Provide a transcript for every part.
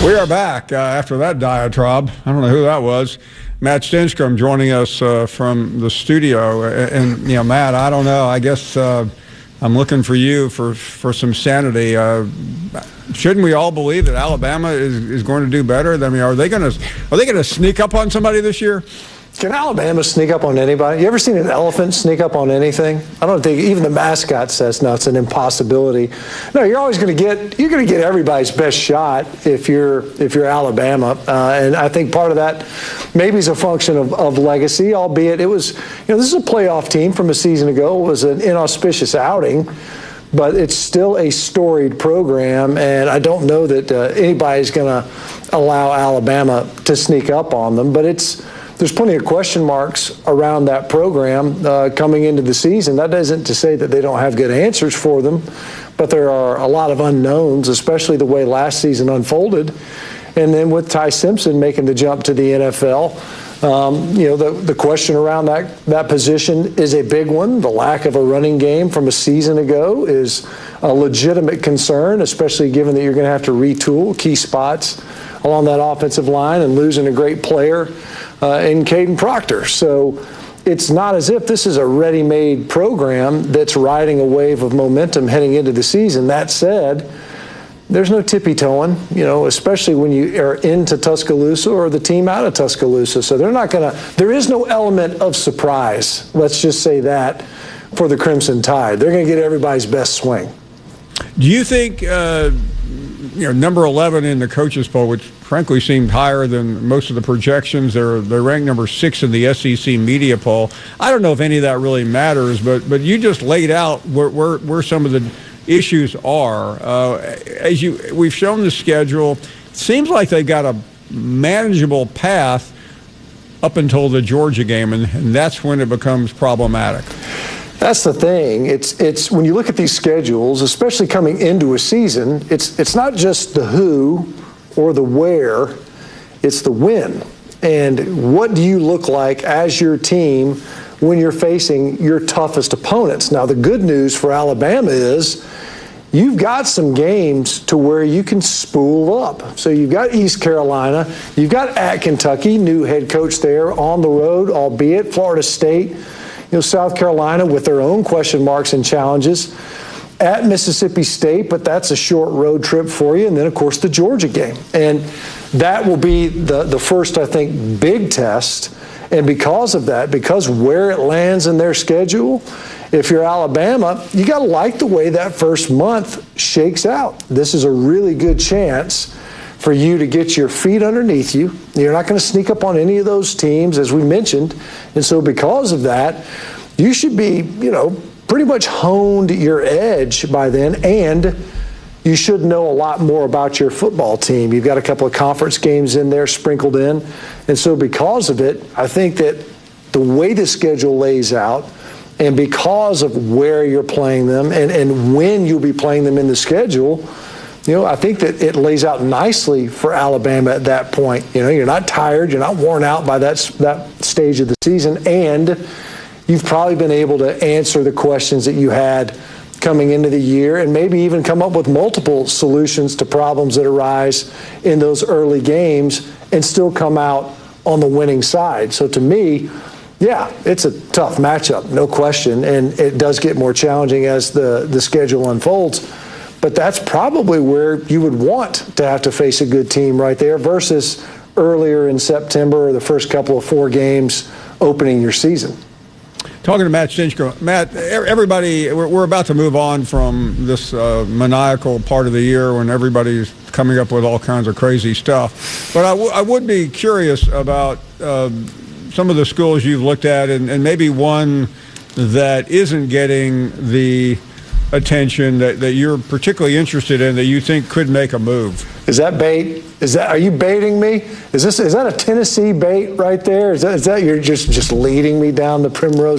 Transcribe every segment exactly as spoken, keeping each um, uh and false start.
We are back uh, after that diatribe. I don't know who that was. Matt Stinchcomb joining us uh, from the studio. And, and, you know, Matt, I don't know. I guess uh, I'm looking for you for, for some sanity. Uh, shouldn't we all believe that Alabama is, is going to do better? I mean, are they going to are they going to sneak up on somebody this year? Can Alabama sneak up on anybody? You ever seen an elephant sneak up on anything? I don't think even the mascot says no. It's an impossibility. No, you're always going to get you're going to get everybody's best shot if you're if you're Alabama, uh, and I think part of that maybe is a function of, of legacy. Albeit it was, you know, this is a playoff team from a season ago. It was an inauspicious outing, but it's still a storied program, and I don't know that uh, anybody's going to allow Alabama to sneak up on them. But it's There's plenty of question marks around that program uh, coming into the season. That isn't to say that they don't have good answers for them, but there are a lot of unknowns, especially the way last season unfolded. And then with Ty Simpson making the jump to the N F L, um, you know, the, the question around that, that position is a big one. The lack of a running game from a season ago is a legitimate concern, especially given that you're going to have to retool key spots along that offensive line and losing a great player Uh, in Caden Proctor. So it's not as if this is a ready-made program that's riding a wave of momentum heading into the season. That said, there's no tippy-toeing, you know, especially when you are into Tuscaloosa or the team out of Tuscaloosa. So they're not going to – there is no element of surprise, let's just say that, for the Crimson Tide. They're going to get everybody's best swing. Do you think uh, you know, number eleven in the coaches poll, which frankly seemed higher than most of the projections, they're they're ranked number six in the S E C media poll. I don't know if any of that really matters, but but you just laid out where where, where some of the issues are. Uh, as you we've shown the schedule, it seems like they've got a manageable path up until the Georgia game, and, and that's when it becomes problematic. That's the thing. It's it's when you look at these schedules, especially coming into a season, it's it's not just the who or the where, it's the when. And what do you look like as your team when you're facing your toughest opponents? Now, the good news for Alabama is you've got some games to where you can spool up. So you've got East Carolina, you've got at Kentucky, new head coach there on the road, albeit Florida State, you know, South Carolina with their own question marks and challenges, at Mississippi State, but that's a short road trip for you, and then, of course, the Georgia game. And that will be the, the first, I think, big test. And because of that, because where it lands in their schedule, if you're Alabama, you got to like the way that first month shakes out. This is a really good chance for you to get your feet underneath you. You're not going to sneak up on any of those teams, as we mentioned. And so because of that, you should be, you know, pretty much honed your edge by then, and you should know a lot more about your football team. You've got a couple of conference games in there sprinkled in. And so because of it, I think that the way the schedule lays out, and because of where you're playing them and, and when you'll be playing them in the schedule, you know, I think that it lays out nicely for Alabama at that point. You know, you're not tired, you're not worn out by that, that stage of the season, and you've probably been able to answer the questions that you had coming into the year and maybe even come up with multiple solutions to problems that arise in those early games and still come out on the winning side. So to me, yeah, it's a tough matchup, no question, and it does get more challenging as the, the schedule unfolds. But that's probably where you would want to have to face a good team right there versus earlier in September or the first couple of four games opening your season. Talking to Matt Stinchcomb. Matt, everybody, we're, we're about to move on from this uh, maniacal part of the year when everybody's coming up with all kinds of crazy stuff. But I, w- I would be curious about uh, some of the schools you've looked at, and, and maybe one that isn't getting the attention that, that you're particularly interested in that you think could make a move. Is that bait? Is that, are you baiting me? Is this, is that a Tennessee bait right there? Is that, is that you're just, just leading me down the primrose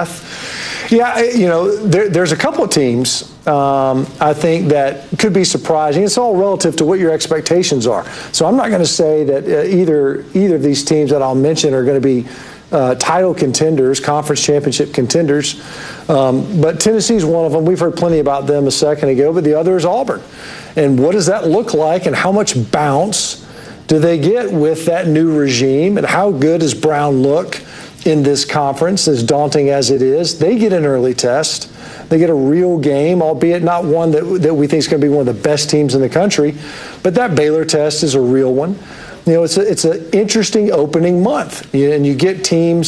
path? Yeah, you know, there, there's a couple of teams um, I think that could be surprising. It's all relative to what your expectations are. So I'm not going to say that uh, either either of these teams that I'll mention are going to be Uh, title contenders, conference championship contenders. Um, but Tennessee's one of them. We've heard plenty about them a second ago, but the other is Auburn. And what does that look like, and how much bounce do they get with that new regime, and how good does Brown look in this conference, as daunting as it is? They get an early test. They get a real game, albeit not one that, that we think is going to be one of the best teams in the country. But that Baylor test is a real one. You know, it's a, it's an interesting opening month, and you get teams